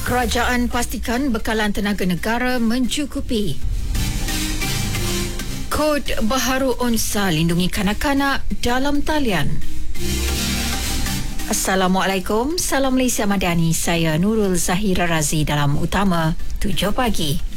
Kerajaan pastikan bekalan tenaga negara mencukupi. Kod baharu UNSA lindungi kanak-kanak dalam talian. Assalamualaikum, Salam Malaysia Madani. Saya Nurul Zahira Razi dalam Utama 7 pagi.